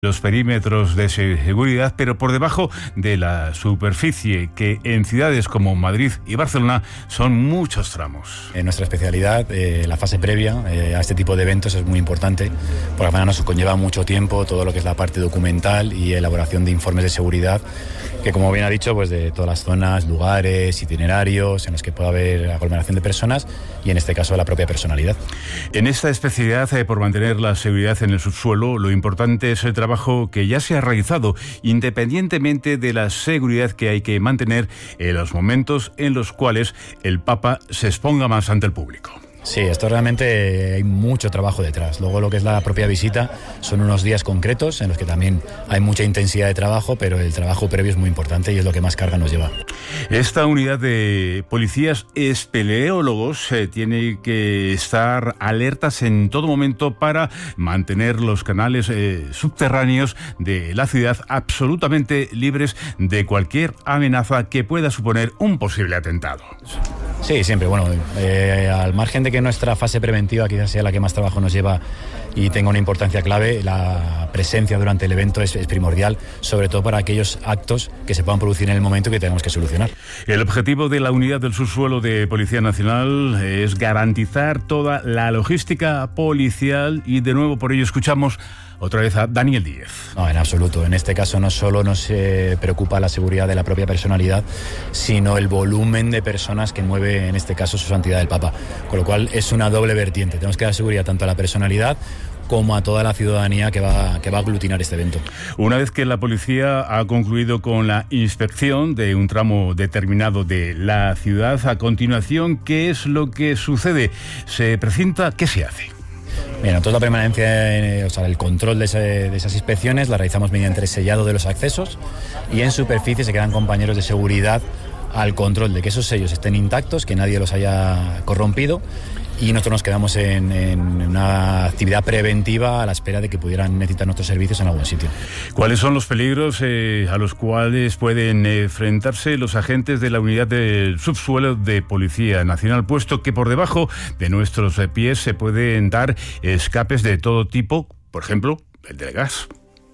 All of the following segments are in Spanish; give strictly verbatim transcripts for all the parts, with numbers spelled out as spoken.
los perímetros de seguridad, pero por debajo de la superficie, que en ciudades como Madrid y Barcelona son muchos tramos. En nuestra especialidad, eh, la fase previa eh, a este tipo de eventos es muy importante, porque además nos conlleva mucho tiempo todo lo que es la parte documental y elaboración de informes de seguridad, que como bien ha dicho, pues de todas las zonas, lugares, itinerarios en los que pueda haber aglomeración de personas y en este caso la propia personalidad. En esta especialidad, eh, por mantener la seguridad en el subsuelo, lo importante es el trabajo que ya se ha realizado, independientemente de la seguridad que hay que mantener en los momentos en los cuales el Papa se exponga más ante el público. Sí, esto realmente hay mucho trabajo detrás. Luego lo que es la propia visita son unos días concretos en los que también hay mucha intensidad de trabajo, pero el trabajo previo es muy importante y es lo que más carga nos lleva. Esta unidad de policías espeleólogos eh, tiene que estar alertas en todo momento para mantener los canales eh, subterráneos de la ciudad absolutamente libres de cualquier amenaza que pueda suponer un posible atentado. Sí, siempre. Bueno, eh, al margen de que nuestra fase preventiva quizás sea la que más trabajo nos lleva y tenga una importancia clave, la presencia durante el evento es, es primordial, sobre todo para aquellos actos que se puedan producir en el momento y que tenemos que solucionar. El objetivo de la unidad del subsuelo de Policía Nacional es garantizar toda la logística policial y de nuevo por ello escuchamos otra vez a Daniel Díez. No, en absoluto. En este caso no solo nos eh, preocupa la seguridad de la propia personalidad, sino el volumen de personas que mueve, en este caso, su santidad el Papa. Con lo cual es una doble vertiente. Tenemos que dar seguridad tanto a la personalidad como a toda la ciudadanía que va, que va a aglutinar este evento. Una vez que la policía ha concluido con la inspección de un tramo determinado de la ciudad, a continuación, ¿qué es lo que sucede? ¿Se precinta? ¿Qué se hace? Bien, nosotros la permanencia, o sea, el control de, ese, de esas inspecciones la realizamos mediante el sellado de los accesos y en superficie se quedan compañeros de seguridad al control de que esos sellos estén intactos, que nadie los haya corrompido, y nosotros nos quedamos en, en una actividad preventiva a la espera de que pudieran necesitar nuestros servicios en algún sitio. ¿Cuáles son los peligros eh, a los cuales pueden enfrentarse los agentes de la unidad del subsuelo de Policía Nacional, puesto que por debajo de nuestros pies se pueden dar escapes de todo tipo, por ejemplo, el del gas?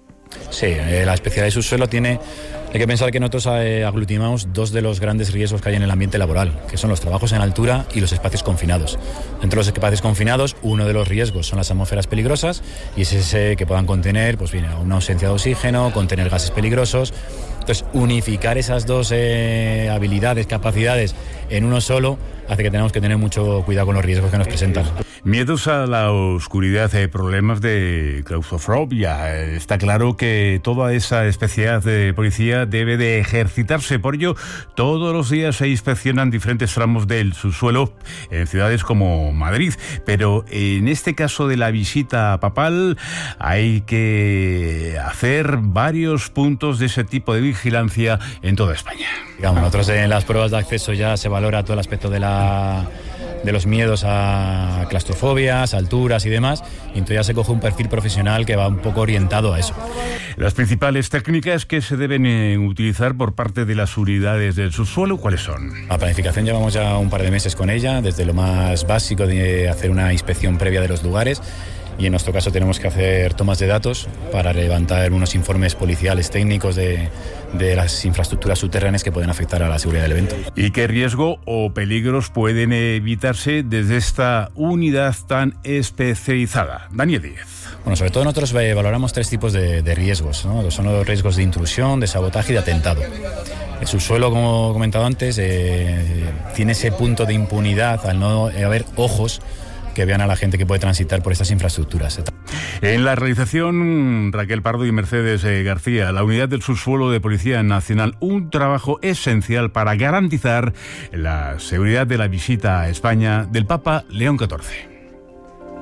Sí, eh, la especialidad de subsuelo tiene... Hay que pensar que nosotros eh, aglutinamos dos de los grandes riesgos que hay en el ambiente laboral, que son los trabajos en altura y los espacios confinados. Dentro de los espacios confinados, uno de los riesgos son las atmósferas peligrosas, y es ese que puedan contener pues bien, una ausencia de oxígeno, contener gases peligrosos. Entonces, unificar esas dos eh, habilidades, capacidades en uno solo, hace que tengamos que tener mucho cuidado con los riesgos que nos presentan. Miedos a la oscuridad, eh, problemas de claustrofobia. Eh, está claro que toda esa especialidad de policía debe de ejercitarse. Por ello, todos los días se inspeccionan diferentes tramos del subsuelo en ciudades como Madrid. Pero en este caso de la visita papal hay que hacer varios puntos de ese tipo de vigilancia en toda España. Digamos, nosotros en las pruebas de acceso ya se valora todo el aspecto de la... de los miedos a claustrofobias, alturas y demás, y entonces ya se coge un perfil profesional que va un poco orientado a eso. Las principales técnicas que se deben eh, utilizar por parte de las unidades del subsuelo, ¿cuáles son? La planificación llevamos ya un par de meses con ella, desde lo más básico de hacer una inspección previa de los lugares, y en nuestro caso tenemos que hacer tomas de datos para levantar unos informes policiales técnicos de, de las infraestructuras subterráneas que pueden afectar a la seguridad del evento. ¿Y qué riesgo o peligros pueden evitarse desde esta unidad tan especializada? Daniel Díez. Bueno, sobre todo nosotros valoramos tres tipos de, de riesgos, ¿no? Son los riesgos de intrusión, de sabotaje y de atentado. El subsuelo, como he comentado antes, eh, tiene ese punto de impunidad al no haber ojos que vean a la gente que puede transitar por estas infraestructuras. En la realización, Raquel Pardo y Mercedes eh, García, la unidad del subsuelo de Policía Nacional, un trabajo esencial para garantizar la seguridad de la visita a España del Papa León catorce.